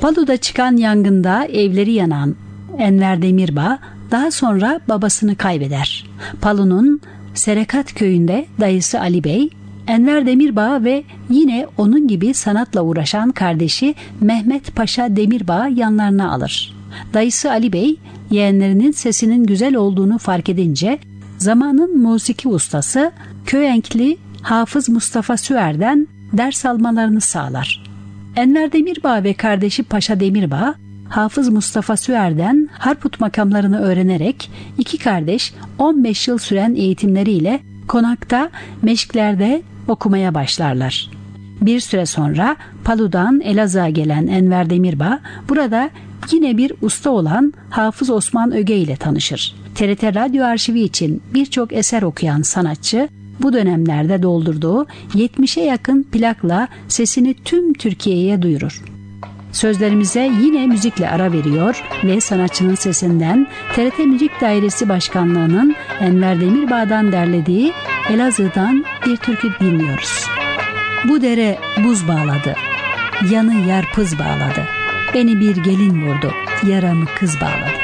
Palu'da çıkan yangında evleri yanan Enver Demirbağ daha sonra babasını kaybeder. Palu'nun Serekat köyünde dayısı Ali Bey, Enver Demirbağ ve yine onun gibi sanatla uğraşan kardeşi Mehmet Paşa Demirbağ yanlarına alır. Dayısı Ali Bey, yeğenlerinin sesinin güzel olduğunu fark edince zamanın musiki ustası Köyenkli Hafız Mustafa Süer'den ders almalarını sağlar. Enver Demirbağ ve kardeşi Paşa Demirbağ, Hafız Mustafa Süer'den harput makamlarını öğrenerek iki kardeş 15 yıl süren eğitimleriyle konakta, meşklerde okumaya başlarlar. Bir süre sonra Palu'dan Elazığ'a gelen Enver Demirbağ burada yine bir usta olan Hafız Osman Öge ile tanışır. TRT Radyo Arşivi için birçok eser okuyan sanatçı bu dönemlerde doldurduğu 70'e yakın plakla sesini tüm Türkiye'ye duyurur. Sözlerimize yine müzikle ara veriyor ve sanatçının sesinden TRT Müzik Dairesi Başkanlığı'nın Enver Demirbağ'dan derlediği Elazığ'dan bir türkü dinliyoruz. Bu dere buz bağladı, yanı yarpız bağladı, beni bir gelin vurdu, yaramı kız bağladı.